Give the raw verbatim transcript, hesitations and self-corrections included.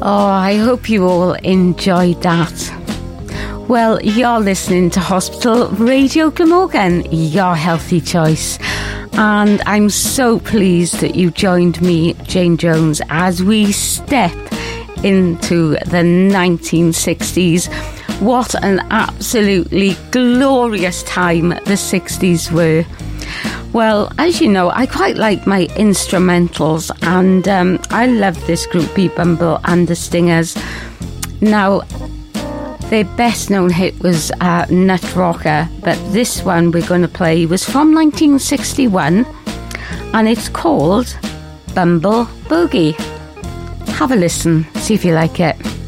Oh, I hope you all enjoyed that. Well, you're listening to Hospital Radio Glamorgan, your healthy choice. And I'm so pleased that you joined me, Jane Jones, as we step into the nineteen sixties. What an absolutely glorious time the sixties were. Well, as you know, I quite like my instrumentals, and um, I love this group, B Bumble and the Stingers. Now, their best known hit was uh, Nut Rocker, but this one we're going to play was from nineteen sixty-one, and it's called Bumble Boogie. Have a listen, see if you like it.